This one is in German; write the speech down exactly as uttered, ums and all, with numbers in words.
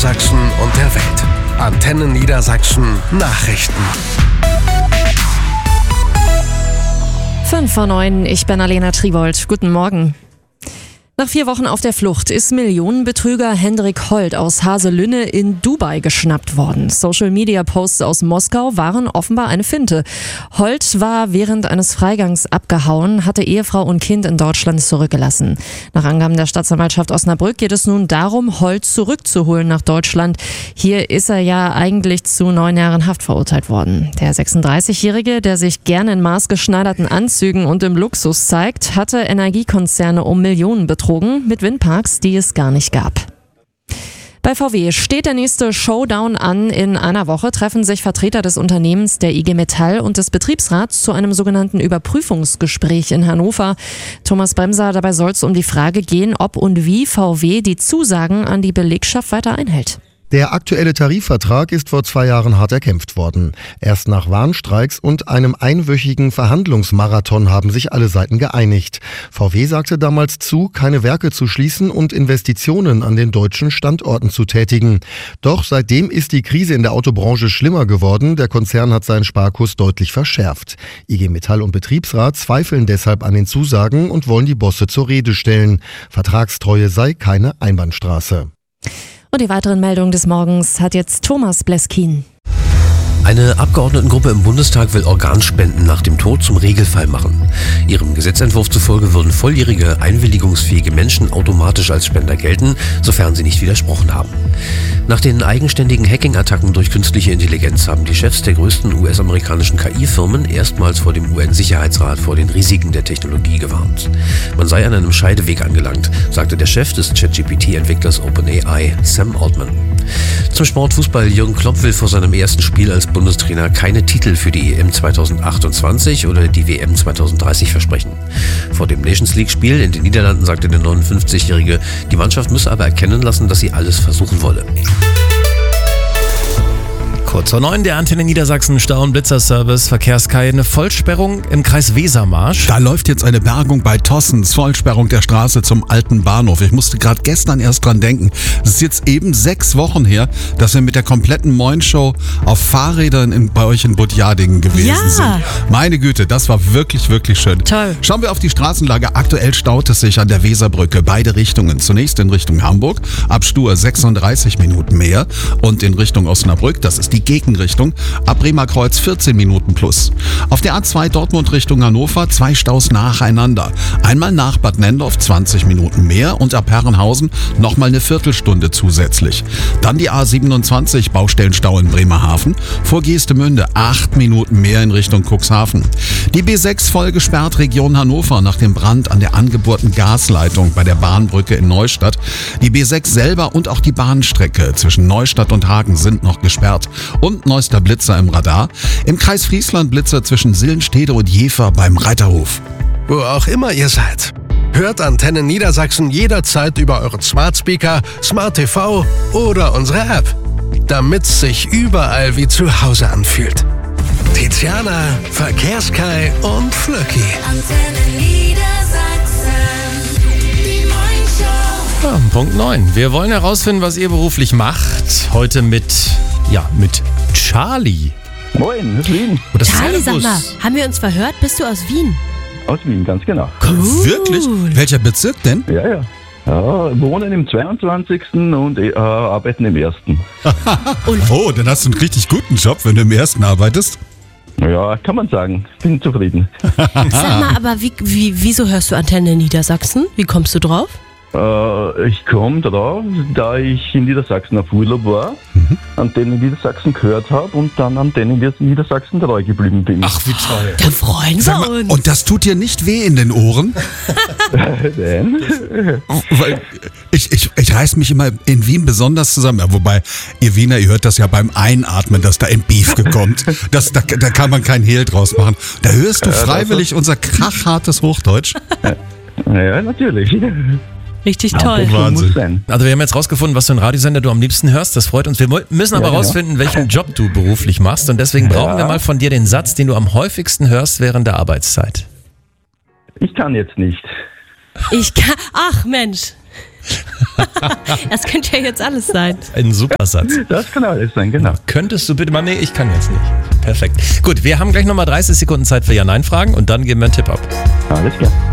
Niedersachsen und der Welt. Antenne Niedersachsen Nachrichten. fünf vor neun, ich bin Alena Tribold. Guten Morgen. Nach vier Wochen auf der Flucht ist Millionenbetrüger Hendrik Holt aus Haselünne in Dubai geschnappt worden. Social-Media-Posts aus Moskau waren offenbar eine Finte. Holt war während eines Freigangs abgehauen, hatte Ehefrau und Kind in Deutschland zurückgelassen. Nach Angaben der Staatsanwaltschaft Osnabrück geht es nun darum, Holt zurückzuholen nach Deutschland. Hier ist er ja eigentlich zu neun Jahren Haft verurteilt worden. Der sechsunddreißigjährige, der sich gerne in maßgeschneiderten Anzügen und im Luxus zeigt, hatte Energiekonzerne um Millionen betrogen. Mit Windparks, die es gar nicht gab. Bei V W steht der nächste Showdown an. In einer Woche treffen sich Vertreter des Unternehmens, der I G Metall und des Betriebsrats zu einem sogenannten Überprüfungsgespräch in Hannover. Thomas Bremser, dabei soll es um die Frage gehen, ob und wie V W die Zusagen an die Belegschaft weiter einhält. Der aktuelle Tarifvertrag ist vor zwei Jahren hart erkämpft worden. Erst nach Warnstreiks und einem einwöchigen Verhandlungsmarathon haben sich alle Seiten geeinigt. V W sagte damals zu, keine Werke zu schließen und Investitionen an den deutschen Standorten zu tätigen. Doch seitdem ist die Krise in der Autobranche schlimmer geworden. Der Konzern hat seinen Sparkurs deutlich verschärft. I G Metall und Betriebsrat zweifeln deshalb an den Zusagen und wollen die Bosse zur Rede stellen. Vertragstreue sei keine Einbahnstraße. Und die weiteren Meldungen des Morgens hat jetzt Thomas Bleskin. Eine Abgeordnetengruppe im Bundestag will Organspenden nach dem Tod zum Regelfall machen. Ihrem Gesetzentwurf zufolge würden volljährige, einwilligungsfähige Menschen automatisch als Spender gelten, sofern sie nicht widersprochen haben. Nach den eigenständigen Hacking-Attacken durch künstliche Intelligenz haben die Chefs der größten U S-amerikanischen K I-Firmen erstmals vor dem U N-Sicherheitsrat vor den Risiken der Technologie gewarnt. Man sei an einem Scheideweg angelangt, sagte der Chef des ChatGPT-Entwicklers OpenAI, Sam Altman. Zum Sportfußball: Jürgen Klopp will vor seinem ersten Spiel als Bundestrainer keine Titel für die E M zweitausendachtundzwanzig oder die W M zweitausenddreißig versprechen. Vor dem Nations League-Spiel in den Niederlanden sagte der neunundfünfzigjährige, die Mannschaft müsse aber erkennen lassen, dass sie alles versuchen wolle. Kurz vor neun, der Antenne Niedersachsen Stau- und Blitzerservice, Verkehrskei, eine Vollsperrung im Kreis Wesermarsch. Da läuft jetzt eine Bergung bei Tossens, Vollsperrung der Straße zum alten Bahnhof. Ich musste gerade gestern erst dran denken. Es ist jetzt eben sechs Wochen her, dass wir mit der kompletten Moin-Show auf Fahrrädern in, bei euch in Budjadingen gewesen ja. sind. Meine Güte, das war wirklich, wirklich schön. Toll. Schauen wir auf die Straßenlage. Aktuell staut es sich an der Weserbrücke, beide Richtungen. Zunächst in Richtung Hamburg, ab Stur sechsunddreißig Minuten mehr. Und in Richtung Osnabrück, das ist die Gegenrichtung, ab Bremerkreuz vierzehn Minuten plus. Auf der A zwei Dortmund Richtung Hannover zwei Staus nacheinander. Einmal nach Bad Nendorf zwanzig Minuten mehr und ab Herrenhausen nochmal eine Viertelstunde zusätzlich. Dann die A siebenundzwanzig Baustellenstau in Bremerhaven, vor Geestemünde acht Minuten mehr in Richtung Cuxhaven. Die B sechs voll gesperrt Region Hannover nach dem Brand an der angebohrten Gasleitung bei der Bahnbrücke in Neustadt. Die B sechs selber und auch die Bahnstrecke zwischen Neustadt und Hagen sind noch gesperrt. Und neuester Blitzer im Radar. Im Kreis Friesland Blitzer zwischen Sillenstede und Jever beim Reiterhof. Wo auch immer ihr seid. Hört Antenne Niedersachsen jederzeit über euren Smart Speaker, Smart T V oder unsere App. Damit's sich überall wie zu Hause anfühlt. Tiziana, Verkehrskei und Flöcki. Antenne Niedersachsen, die Moin-Show. Ja, Punkt neun. Wir wollen herausfinden, was ihr beruflich macht. Heute mit, ja, mit Charlie. Moin, das ist Wien. Oh, das Charlie, ist sag mal, haben wir uns verhört? Bist du aus Wien? Aus Wien, ganz genau. Cool. Wirklich? Welcher Bezirk denn? Ja, ja. Ja, wohnen im zweiundzwanzigsten und äh, arbeiten im ersten. Oh, dann hast du einen richtig guten Job, wenn du im ersten arbeitest. Ja, kann man sagen. Bin zufrieden. Sag mal, aber wie, wie, wieso hörst du Antenne Niedersachsen? Wie kommst du drauf? Äh, ich komme drauf, da ich in Niedersachsen auf Urlaub war, mhm. an denen in Niedersachsen gehört habe und dann an denen in Niedersachsen treu geblieben bin. Ach, wie toll. Da freuen Sag wir mal, uns. und das tut dir nicht weh in den Ohren? Denn? Weil ich, ich, ich reiß mich immer in Wien besonders zusammen. Ja, wobei, ihr Wiener, ihr hört das ja beim Einatmen, dass da ein Beef kommt. Das, da, da kann man kein Hehl draus machen. Da hörst du freiwillig unser krachhartes Hochdeutsch. Ja, natürlich. Richtig Ja, toll. das muss sein. Also wir haben jetzt rausgefunden, was für einen Radiosender du am liebsten hörst. Das freut uns. Wir müssen aber Ja, genau. rausfinden, welchen Job du beruflich machst. Und deswegen brauchen Ja. wir mal von dir den Satz, den du am häufigsten hörst während der Arbeitszeit. Ich kann jetzt nicht. Ich kann. Ach Mensch. Das könnte ja jetzt alles sein. Ein super Satz. Das kann alles sein, genau. Könntest du bitte mal, nee, ich kann jetzt nicht. Perfekt. Gut, wir haben gleich nochmal dreißig Sekunden Zeit für Ja-Nein-Fragen und dann geben wir einen Tipp ab. Alles klar.